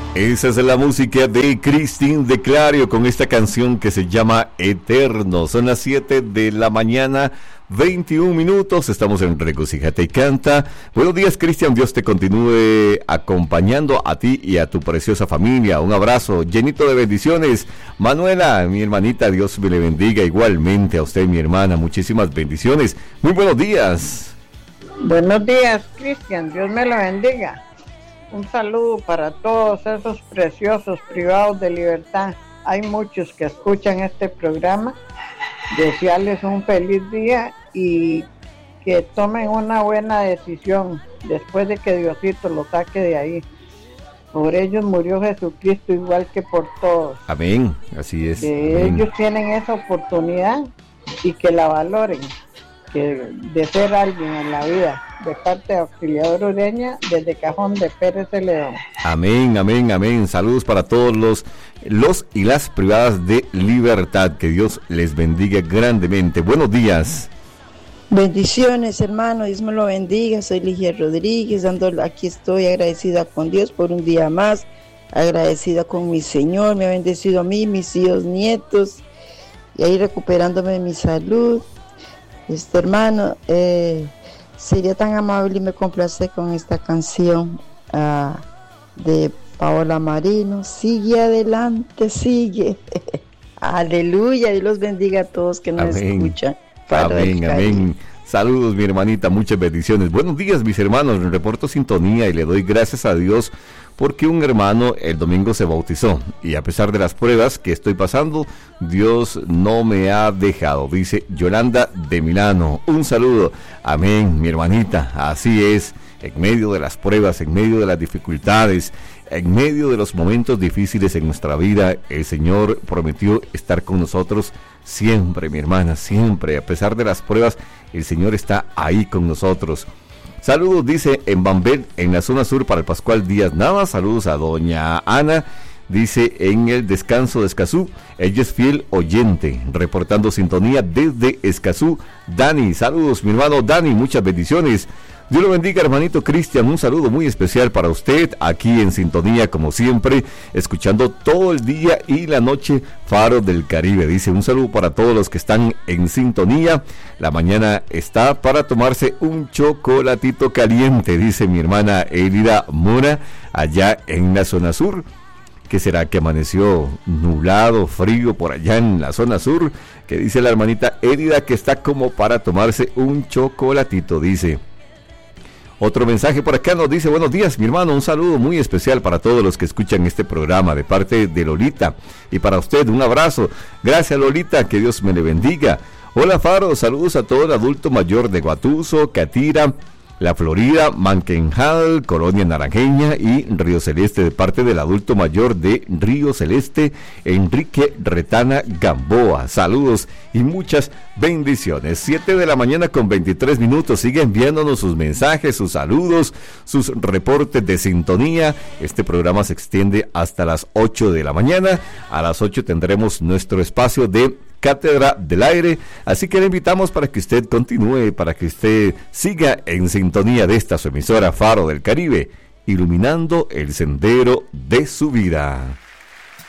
Esa es la música de Cristín de Clario con esta canción que se llama Eterno. Son las 7 de la mañana, 21 minutos. Estamos en Regocíjate y Canta. Buenos días, Cristian. Dios te continúe acompañando a ti y a tu preciosa familia. Un abrazo llenito de bendiciones. Manuela, mi hermanita, Dios me le bendiga igualmente a usted, mi hermana. Muchísimas bendiciones. Muy buenos días. Buenos días, Cristian. Dios me lo bendiga. Un saludo para todos esos preciosos privados de libertad. Hay muchos que escuchan este programa. Desearles un feliz día y que tomen una buena decisión después de que Diosito los saque de ahí. Por ellos murió Jesucristo igual que por todos. Amén, así es. Que amén. Ellos tienen esa oportunidad y que la valoren, que de ser alguien en la vida. De parte de Auxiliador Ureña, desde Cajón de Pérez de León. Amén, amén, amén. Saludos para todos los y las privadas de libertad. Que Dios les bendiga grandemente. Buenos días. Bendiciones, hermano. Dios me lo bendiga. Soy Ligia Rodríguez. Aquí estoy agradecida con Dios por un día más. Agradecida con mi Señor. Me ha bendecido a mí, mis hijos, nietos. Y ahí recuperándome de mi salud. Hermano, sería tan amable y me complace con esta canción de Paola Marino. Sigue adelante, sigue. Aleluya, Dios los bendiga a todos que nos escuchan. Amén, amén. Saludos, mi hermanita, muchas bendiciones. Buenos días, mis hermanos. Reporto sintonía y le doy gracias a Dios porque un hermano el domingo se bautizó y a pesar de las pruebas que estoy pasando, Dios no me ha dejado, dice Yolanda de Milano. Un saludo. Amén, mi hermanita. Así es, en medio de las pruebas, en medio de las dificultades, en medio de los momentos difíciles en nuestra vida, el Señor prometió estar con nosotros siempre, mi hermana, siempre. A pesar de las pruebas, el Señor está ahí con nosotros. Saludos, dice en Bambel, en la zona sur, para el Pascual Díaz Nava. Saludos a doña Ana, dice en el descanso de Escazú. Ella es fiel oyente, reportando sintonía desde Escazú. Dani, saludos, mi hermano Dani, muchas bendiciones. Dios lo bendiga, hermanito Cristian, un saludo muy especial para usted, aquí en sintonía como siempre, escuchando todo el día y la noche Faro del Caribe. Dice un saludo para todos los que están en sintonía. La mañana está para tomarse un chocolatito caliente, dice mi hermana Elida Mora, allá en la zona sur. ¿Qué será que amaneció nublado, frío por allá en la zona sur? Que dice la hermanita Elida que está como para tomarse un chocolatito, dice. Otro mensaje por acá nos dice: buenos días, mi hermano, un saludo muy especial para todos los que escuchan este programa de parte de Lolita. Y para usted, un abrazo. Gracias, Lolita, que Dios me le bendiga. Hola, Faro, saludos a todo el adulto mayor de Guatuso, Catira, La Florida, Manquenjal, Colonia Naranjeña y Río Celeste, de parte del adulto mayor de Río Celeste, Enrique Retana Gamboa. Saludos y muchas bendiciones. 7 de la mañana con 23 minutos. Sigue enviándonos sus mensajes, sus saludos, sus reportes de sintonía. Este programa se extiende hasta las 8 de la mañana. A las 8 tendremos nuestro espacio de Cátedra del Aire, así que le invitamos para que usted continúe, para que usted siga en sintonía de esta su emisora Faro del Caribe, iluminando el sendero de su vida.